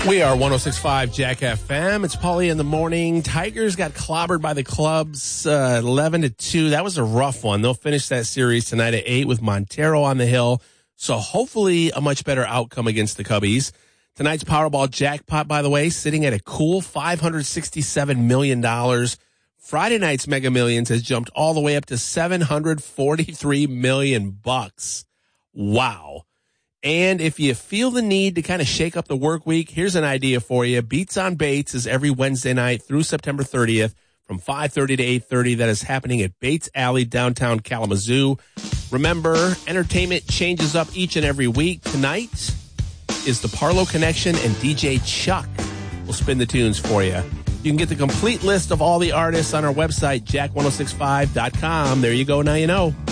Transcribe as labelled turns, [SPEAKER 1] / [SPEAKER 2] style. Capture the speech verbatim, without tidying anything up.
[SPEAKER 1] We are one oh six point five Jack F M. It's Paulie in the morning. Tigers got clobbered by the Cubs uh, eleven to two. That was a rough one. They'll finish that series tonight at eight with Montero on the hill. So hopefully a much better outcome against the Cubbies. Tonight's Powerball jackpot, by the way, sitting at a cool five hundred sixty-seven million dollars. Friday night's Mega Millions has jumped all the way up to seven hundred forty-three million bucks. Wow. And if you feel the need to kind of shake up the work week, here's an idea for you. Beats on Bates is every Wednesday night through September thirtieth from five thirty to eight thirty. That is happening at Bates Alley, downtown Kalamazoo. Remember, entertainment changes up each and every week. Tonight is the Parlo Connection, and D J Chuck will spin the tunes for you. You can get the complete list of all the artists on our website, jack ten sixty-five dot com. There you go. Now you know.